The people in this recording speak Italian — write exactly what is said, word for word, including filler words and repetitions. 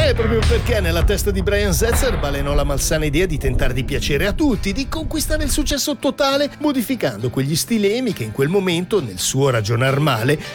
Eh, proprio perché nella testa di Brian Setzer balenò la malsana idea di tentare di piacere a tutti, di conquistare il successo totale, modificando quegli stilemi che in quel momento, nel suo ragionar male,